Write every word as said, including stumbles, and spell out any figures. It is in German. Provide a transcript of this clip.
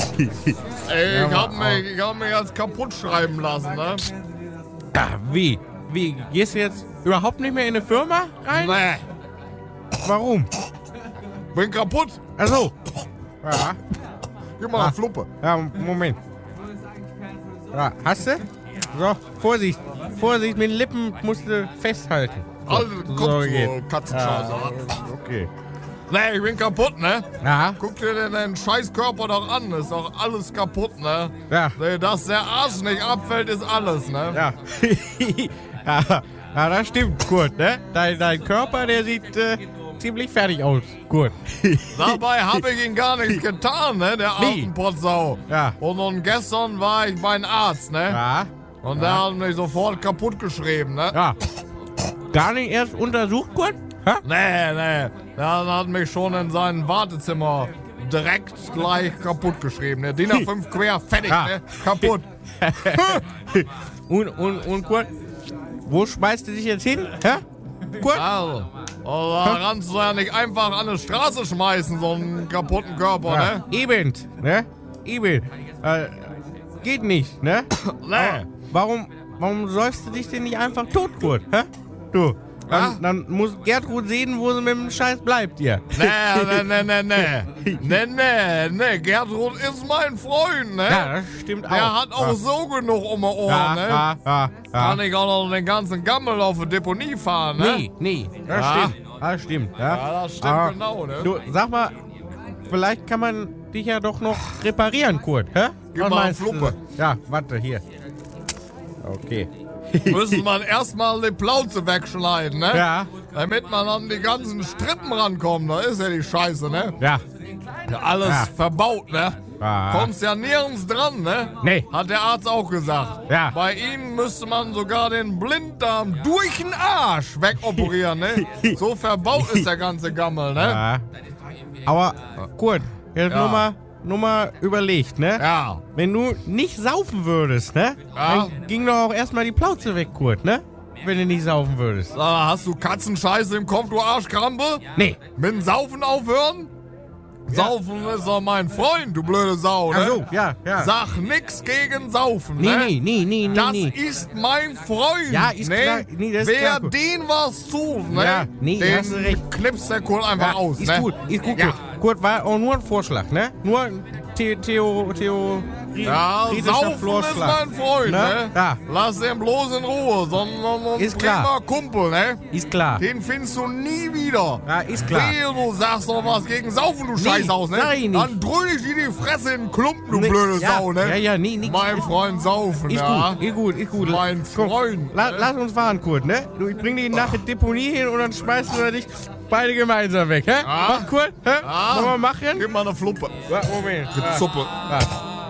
Ey, ich hab mich, ich hab mich jetzt kaputt schreiben lassen, ne? Ah, wie? Wie? Gehst du jetzt überhaupt nicht mehr in eine Firma rein? Nee, Warum? bin kaputt. Achso. Ja. Gib mal Ah. eine Fluppe. Ja, Moment. Ja, hast du? So, Vorsicht. Vorsicht, mit den Lippen musst du festhalten. Alte so Kopf, geht. so Katzenscheiße. Okay. Nee, ich bin kaputt, ne? Ja, Guck dir den, den Scheißkörper doch an, ist doch alles kaputt, ne? ja, Nee, dass der Arsch nicht abfällt, ist alles, ne? ja. ja, ja, das stimmt, Kurt, ne? Dein, dein Körper, der sieht äh, ziemlich fertig aus, Kurt. Dabei habe ich ihn gar nichts getan, ne? Der Nee. alten Potsau. Ja. Und, und gestern war ich bei einem Arzt, ne? Ja, Und der hat mich sofort kaputt geschrieben, ne? ja. Gar nicht erst untersucht, Kurt? Hä? Nee, nee. Der hat mich schon in sein Wartezimmer direkt gleich kaputt geschrieben. Der D I N A fünf quer, fertig, Ja. ne? Kaputt. Und, und, und Kurt, wo schmeißt du dich jetzt hin? Hä? Kurt? Also, also da kannst du ja nicht einfach an die Straße schmeißen, so einen kaputten Körper, Ja, ne? eben, ne? Eben. Äh, geht nicht, ne? Nee. Warum, warum säufst du dich denn nicht einfach tot, Kurt? Hä? Du. Dann, dann muss Gertrud sehen, wo sie mit dem Scheiß bleibt hier. Nee, nee, nee, nee, nee. Nee, nee, nee. Gertrud ist mein Freund, ne? Ja, das stimmt auch. Der hat auch ja. so genug um die Ohren, Ja, ne? ja, ja, Kann ja. ich auch noch den ganzen Gammel auf die Deponie fahren, ne? Nee, nee, das Ja. stimmt. Das stimmt, ja. Ja, das stimmt Aber genau, ne? Du, sag mal, vielleicht kann man dich ja doch noch reparieren, Kurt, hä? Gib Was mal eine meinst du? Fluppe. Ja, warte, hier. Okay. Müssen man erstmal die Plauze wegschneiden, ne? Ja, Damit man an die ganzen Strippen rankommt. Da ist ja die Scheiße, ne? ja. Ja, alles Ja. verbaut, ne? Ah. Kommst ja nirgends dran, ne? Nee. Hat der Arzt auch gesagt. Ja. Bei ihm müsste man sogar den Blinddarm durch den Arsch wegoperieren, ne? So verbaut ist der ganze Gammel, ne? Ja. Aber, Kurt, jetzt Ja. nur mal, nur mal überlegt, ne? Ja. Wenn du nicht saufen würdest, ne? Ja. Dann ging doch auch erstmal die Plauze weg, Kurt, ne? Wenn du nicht saufen würdest. Sag mal, hast du Katzenscheiße im Kopf, du Arschkrampe? Nee. Mit dem Saufen aufhören? Saufen ist doch mein Freund, du blöde Sau, ne? Ach so, ja, ja. Sag nix gegen Saufen, Nee, ne? nee, nee, nee, nee, Das nee. ist mein Freund. Ja, ist ne? klar. Nee, das ist Wer klar, gut. den was zu, ne? Ja, nee, den hast du recht. knipst der Kurt einfach Ja, aus, ist ne? gut, ist gut, Ja. Kurt. Kurt war auch nur ein Vorschlag, ne? Nur ein The Theo, Theo, Ja, theoretischer Saufen ist Vorschlag. mein Freund, ne? Ne? Ja. Lass den bloß in Ruhe, sondern ein Ist prima klar. Kumpel, ne? Ist klar. Den findest du nie wieder. Ja, ist klar. Wehe, du sagst noch was gegen Saufen, du Nee, Scheiß aus, ne? sag ich nicht. Dann drüll ich dir die Fresse in den Klumpen, du Nee, blöde ja, Sau, ne? Ja, ja, nee, nix. Mein Freund Saufen, Ist ja. gut, ist gut, ist gut. Mein Komm, Freund. La, lass uns fahren, Kurt, ne? Du, ich bring dich nachher Deponie hin und dann schmeißen wir dich beide gemeinsam weg, hä? Ja. Mach, Kurt, hä? Ja. Wollen wir machen? Gib mal eine Fluppe. Ja, Moment. Mit Ja. Suppe. Ja.